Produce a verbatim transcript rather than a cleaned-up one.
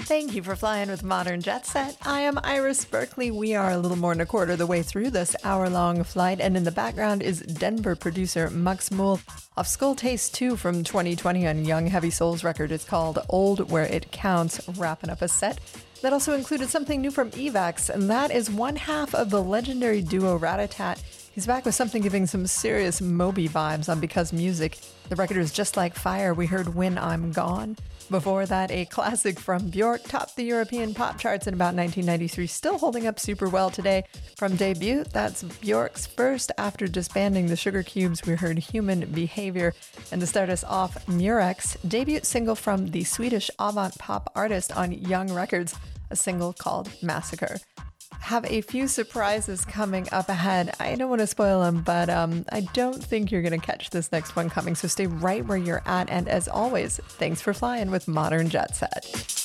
Thank you for flying with Modern Jet Set. I am Iris Berkeley. We are a little more than a quarter of the way through this hour-long flight, and in the background is Denver producer Mux Mool of Skull Taste two from twenty twenty on Young Heavy Souls record. It's called Old Where It Counts, wrapping up a set. That also included something new from Evax, and that is one half of the legendary duo Ratatat. He's back with something giving some serious Moby vibes on Because Music. The record is Just Like Fire. We heard When I'm Gone. Before that, a classic from Bjork topped the European pop charts in about nineteen ninety-three, still holding up super well today. From Debut, that's Bjork's first after disbanding the Sugar Cubes. We heard Human Behavior. And to start us off, Murex, debut single from the Swedish avant pop artist on Young Records, a single called Massacre. Have a few surprises coming up ahead. I don't want to spoil them, but um, I don't think you're going to catch this next one coming. So stay right where you're at. And as always, thanks for flying with Modern Jet Set.